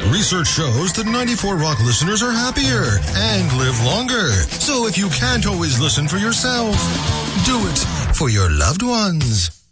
Research shows that 94 Rock listeners are happier and live longer. So if you can't always listen for yourself, do it for your loved ones.